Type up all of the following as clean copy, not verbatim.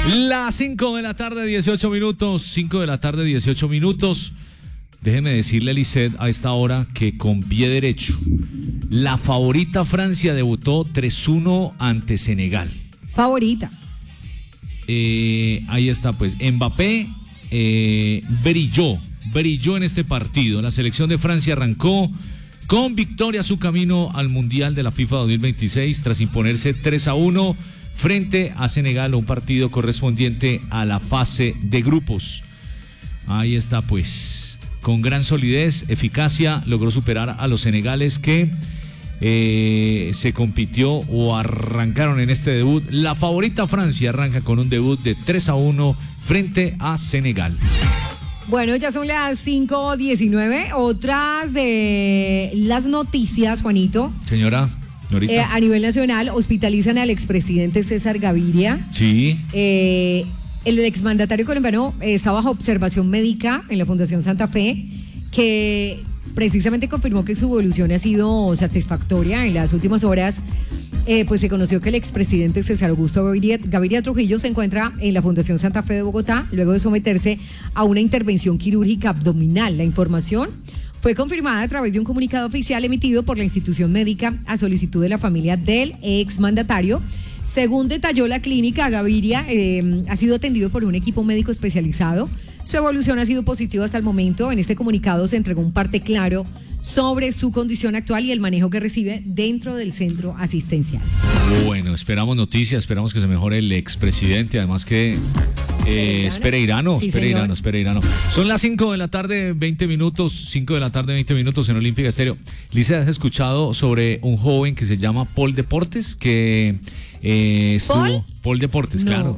Las 5 de la tarde, 18 minutos. 5 de la tarde, 18 minutos. Déjeme decirle, Lisset, a esta hora que con pie derecho, la favorita Francia debutó 3-1 ante Senegal. Favorita. Ahí está, pues, Mbappé brilló en este partido. La selección de Francia arrancó con victoria su camino al Mundial de la FIFA 2026 tras imponerse 3-1 frente a Senegal, un partido correspondiente a la fase de grupos. Ahí está, pues, con gran solidez, eficacia, logró superar a los senegales que se compitió o arrancaron en este debut. La favorita Francia arranca con un debut de 3-1 frente a Senegal. Bueno, ya son las 5:19. Otras de las noticias, Juanito. Señora, a nivel nacional, hospitalizan al expresidente César Gaviria. Sí. El exmandatario colombiano está bajo observación médica en la Fundación Santa Fe, que precisamente confirmó que su evolución ha sido satisfactoria. En las últimas horas, pues se conoció que el expresidente César Augusto Gaviria Trujillo se encuentra en la Fundación Santa Fe de Bogotá luego de someterse a una intervención quirúrgica abdominal. La información fue confirmada a través de un comunicado oficial emitido por la institución médica a solicitud de la familia del exmandatario. Según detalló la clínica, Gaviria ha sido atendido por un equipo médico especializado. Su evolución ha sido positiva hasta el momento. En este comunicado se entregó un parte claro sobre su condición actual y el manejo que recibe dentro del centro asistencial. Bueno, esperamos noticias, esperamos que se mejore el expresidente, además que espere Irano. Son las 5 de la tarde, 20 minutos, 5 de la tarde, 20 minutos en Olímpica Estéreo. Lisa, ¿has escuchado sobre un joven que se llama Paul Deportes? Que estuvo... Paul Deportes, no. Claro.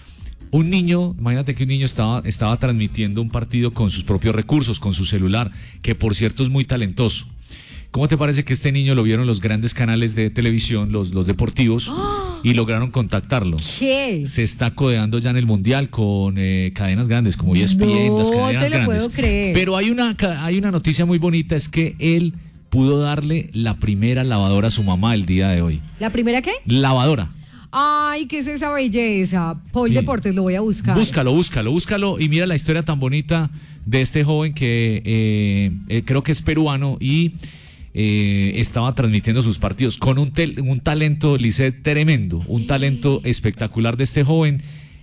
Un niño, imagínate que un niño estaba transmitiendo un partido con sus propios recursos, con su celular, que por cierto es muy talentoso. ¿Cómo te parece que este niño lo vieron los grandes canales de televisión, los deportivos, y lograron contactarlo? ¿Qué? Se está codeando ya en el Mundial con cadenas grandes como ESPN, las cadenas grandes. No te lo puedo creer. Pero hay una noticia muy bonita, es que él pudo darle la primera lavadora a su mamá el día de hoy. ¿La primera qué? Lavadora. Ay, ¿qué es esa belleza? Paul Deportes, lo voy a buscar. Búscalo y mira la historia tan bonita de este joven que creo que es peruano y estaba transmitiendo sus partidos con un talento, Lisset, tremendo, un talento espectacular de este joven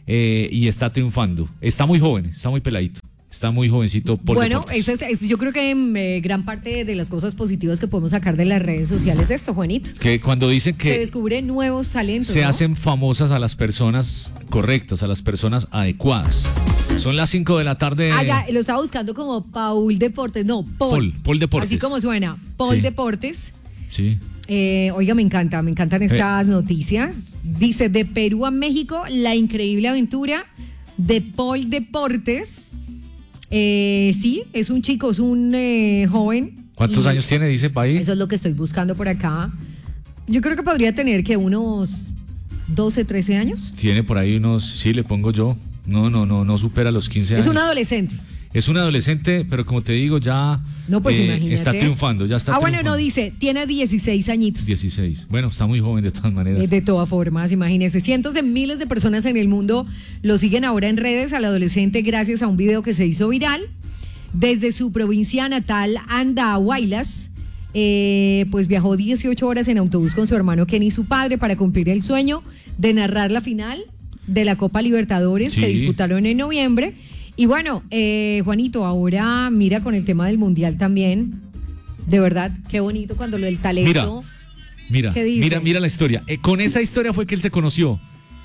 y está triunfando. Está muy joven, está muy peladito. Está muy jovencito. Bueno, yo creo que gran parte de las cosas positivas que podemos sacar de las redes sociales es esto, Juanito. Que cuando dicen que se descubren nuevos talentos, se hacen famosas a las personas correctas, a las personas adecuadas. Son las 5 de la tarde. Ya, lo estaba buscando como Paul Deportes. No, Paul Deportes. Así como suena, Paul Deportes. Sí. Oiga, me encantan estas noticias. Dice, de Perú a México, la increíble aventura de Paul Deportes. Sí, es un chico, es un joven. ¿Cuántos años tiene, dice país? Eso es lo que estoy buscando por acá. Yo creo que podría tener que unos 12, 13 años. Tiene por ahí unos, sí, le pongo yo. No supera los 15 años. Es un adolescente. Es un adolescente, pero como te digo, ya está triunfando, Bueno, no, dice, tiene 16 añitos. 16. Bueno, está muy joven de todas maneras. De todas formas, imagínense. Cientos de miles de personas en el mundo lo siguen ahora en redes al adolescente gracias a un video que se hizo viral. Desde su provincia natal, Andahuaylas, pues viajó 18 horas en autobús con su hermano Kenny y su padre para cumplir el sueño de narrar la final de la Copa Libertadores que disputaron en noviembre. Y bueno, Juanito, ahora mira con el tema del Mundial también, de verdad, qué bonito cuando lo del talento. Mira la historia. Con esa historia fue que él se conoció.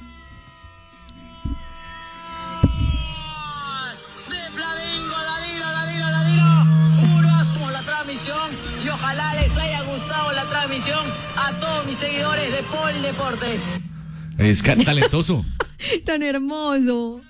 De Flamingo, Ladino, 1-0 la transmisión y ojalá les haya gustado la transmisión a todos mis seguidores de Paul Deportes. Es talentoso. Tan hermoso.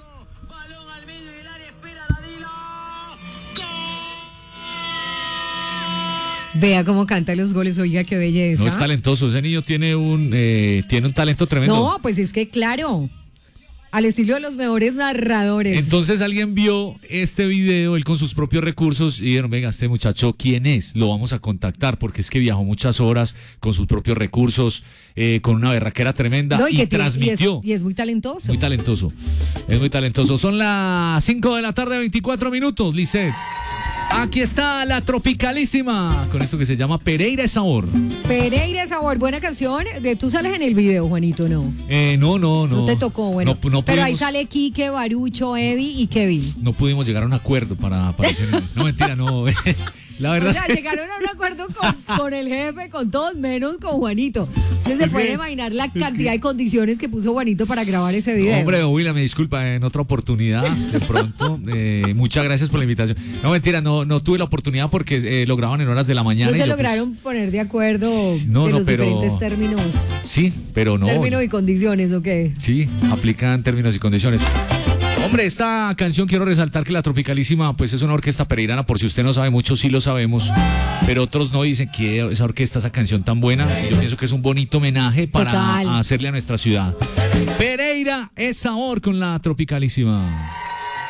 Vea cómo canta los goles, oiga, qué belleza. No, es talentoso, ese niño tiene un talento tremendo. No, pues es que claro. Al estilo de los mejores narradores. Entonces alguien vio este video, él con sus propios recursos, y dijeron, venga, este muchacho, ¿quién es? Lo vamos a contactar, porque es que viajó muchas horas con sus propios recursos, con una berraquera tremenda, No, y transmitió. Y es muy talentoso. Muy talentoso, es muy talentoso. Son las 5 de la tarde, 24 minutos, Lisset. Aquí está la tropicalísima, con esto que se llama Pereira es Sabor. Pereira es Sabor, buena canción. Tú sales en el video, Juanito, ¿no? No. No te tocó, bueno. No pero ahí pudimos- sale Quique, Barucho, Eddie y Kevin. No pudimos llegar a un acuerdo para aparecer. No, mentira, no. La verdad O sea, es que- llegaron a un acuerdo con el jefe, con todos, menos con Juanito. Usted se Es puede que- imaginar la cantidad de condiciones que puso Juanito para grabar ese video. Hombre, William, me disculpa, en otra oportunidad, de pronto. Muchas gracias por la invitación. No, mentira, no tuve la oportunidad porque lo graban en horas de la mañana. No y se yo, pues, lograron poner de acuerdo No, de no, los pero- diferentes términos. sí, pero no. Términos y condiciones, ¿o qué? Sí, aplican términos y condiciones. Hombre, esta canción quiero resaltar que la Tropicalísima pues es una orquesta pereirana, por si usted no sabe, muchos sí lo sabemos, pero otros no dicen que esa orquesta, esa canción tan buena. Yo pienso que es un bonito homenaje para Total. hacerle a nuestra ciudad. Pereira es Sabor con la Tropicalísima.